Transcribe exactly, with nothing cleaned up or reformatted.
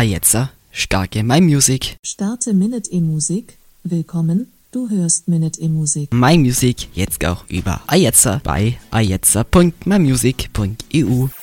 Ajetzer starke My Music. Starte Minute E-Musik. Willkommen, du hörst Minute E-Musik. My Music jetzt auch über Ajetzer bei ajetzer punkt my music punkt e u.